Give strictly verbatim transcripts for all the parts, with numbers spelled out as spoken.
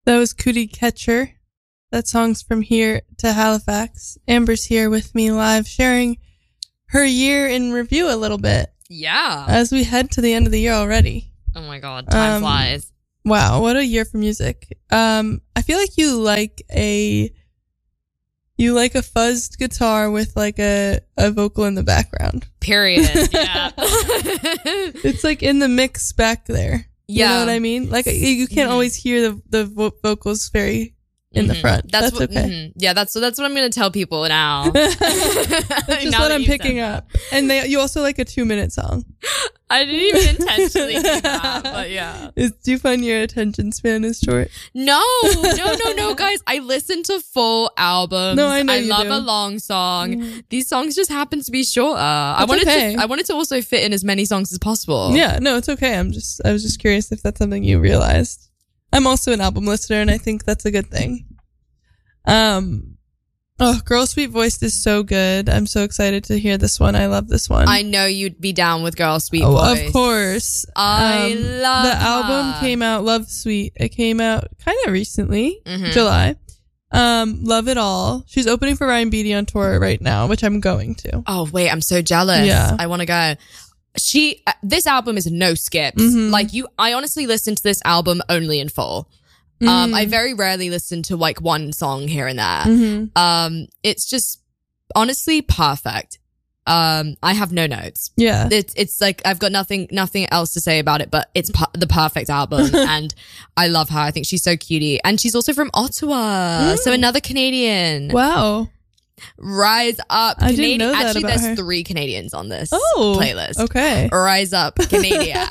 That was Cootie Catcher. That song's from Here to Halifax. Amber's here with me live, sharing her year in review a little bit. Yeah. As we head to the end of the year already. Oh my God, time um, flies. Wow, what a year for music. Um, I feel like you like a you like a fuzzed guitar with like a, a vocal in the background. Period. Yeah. It's like in the mix back there. Yeah. You know what I mean? Like you can't mm-hmm. always hear the the vo- vocals very in mm-hmm. the front. That's, that's what, okay. Mm-hmm. Yeah, that's so that's what I'm going to tell people now. That's just now what that I'm picking up. That. And they you also like a two minute song. I didn't even intentionally do that, but yeah. Is, do you find your attention span is short? No, no, no, no, guys. I listen to full albums. No, I know I you love do. a long song. Mm. These songs just happen to be shorter. That's I wanted okay. to. I wanted to also fit in as many songs as possible. Yeah, no, it's okay. I'm just. I was just curious if that's something you realized. I'm also an album listener, and I think that's a good thing. Um. Oh, Girl Sweet Voiced is so good. I'm so excited to hear this one. I love this one. I know you'd be down with Girl Sweet oh, Voiced. Of course. I um, love The her. album came out, Love Sweet. It came out kind of recently, mm-hmm. July. Um, Love It All. She's opening for Ryan Beatty on tour right now, which I'm going to. Oh, wait, I'm so jealous. Yeah. I want to go. She, uh, this album is no skips. Mm-hmm. Like you, I honestly listened to this album only in full. Um, Mm-hmm. I very rarely listen to like one song here and there. Mm-hmm. Um, it's just honestly perfect. Um, I have no notes. Yeah. It's, it's like, I've got nothing, nothing else to say about it, but it's pu- the perfect album and I love her. I think she's so cutie. And she's also from Ottawa. Mm. So another Canadian. Wow. Rise Up. I Canadian. didn't know that Actually, about there's her. three Canadians on this oh, playlist. Okay. Rise Up, Canada.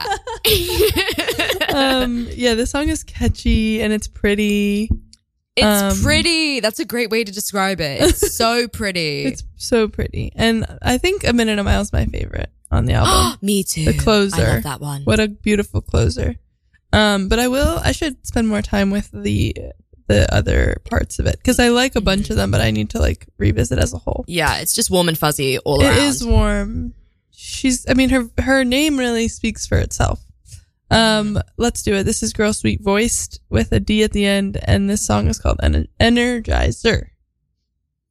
um, yeah, this song is catchy and it's pretty. It's um, pretty. That's a great way to describe it. It's so pretty. It's so pretty. And I think A Minute a Mile is my favorite on the album. Me too. The closer. I love that one. What a beautiful closer. Um, but I will, I should spend more time with the the other parts of it because I like a bunch mm-hmm. of them, but I need to like revisit as a whole. Yeah, it's just warm and fuzzy all it around. It is warm. She's, I mean, her her name really speaks for itself. Um, let's do it. This is Girl Sweet Voiced with a D at the end, and this song is called Ener- Energizer.